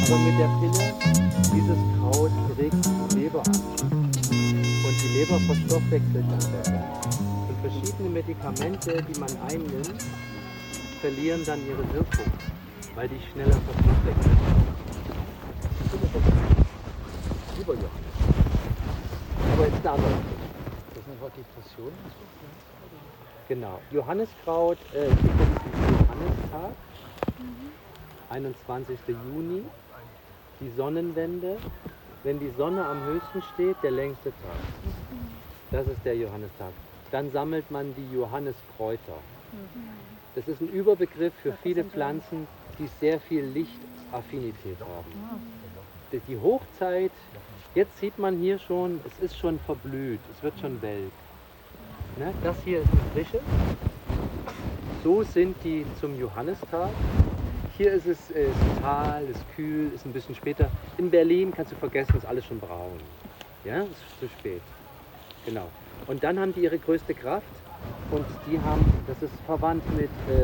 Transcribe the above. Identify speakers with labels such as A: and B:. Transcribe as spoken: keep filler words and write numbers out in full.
A: Aber mit der Pille, dieses Kraut regt die Leber an. Und die Leber verstoffwechselt dann besser. Und verschiedene Medikamente, die man einnimmt, verlieren dann ihre Wirkung, weil die schneller verstoffwechselt werden. Lieber Johannes. Aber jetzt eine andere.
B: Das ist eine Vergiftation.
A: Genau. Johanniskraut, äh, es gibt ja diesen Johannistag, einundzwanzigster Juni, die Sonnenwende, wenn die Sonne am höchsten steht, der längste Tag. Das ist der Johannistag. Dann sammelt man die Johanniskräuter. Das ist ein Überbegriff für viele Pflanzen, die sehr viel Lichtaffinität haben. Die Hochzeit, jetzt sieht man hier schon, es ist schon verblüht, es wird schon welk. Ne? Das hier ist eine Frische. So sind die zum Johannistag. Hier ist es ist Tal, ist kühl, ist ein bisschen später. In Berlin kannst du vergessen, ist alles schon braun. Ja, ist zu spät. Genau. Und dann haben die ihre größte Kraft und die haben, das ist verwandt mit äh,